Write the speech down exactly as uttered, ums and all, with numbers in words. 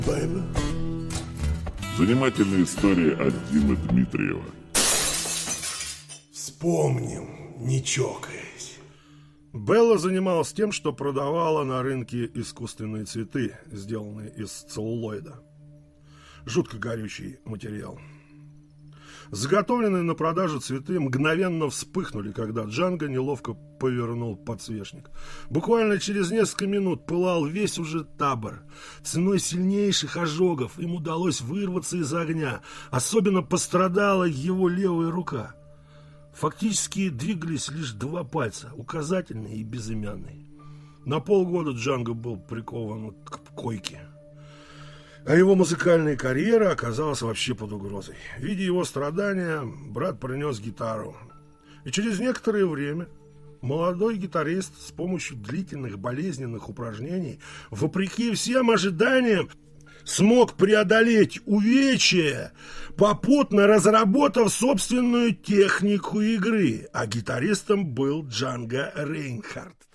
Белла. Занимательная история от Димы Дмитриева. Вспомним, не чокаясь. Белла занималась тем, что продавала на рынке искусственные цветы, сделанные из целлулоида. Жутко горючий материал. Заготовленные на продажу цветы мгновенно вспыхнули, когда Джанго неловко повернул подсвечник. Буквально через несколько минут пылал весь уже табор. Ценой сильнейших ожогов им удалось вырваться из огня. Особенно пострадала его левая рука. Фактически двигались лишь два пальца, указательный и безымянный. На полгода Джанго был прикован к койке. А его музыкальная карьера оказалась вообще под угрозой. Видя его страдания, брат принес гитару. И через некоторое время молодой гитарист с помощью длительных болезненных упражнений, вопреки всем ожиданиям, смог преодолеть увечья, попутно разработав собственную технику игры. А гитаристом был Джанго Рейнхард.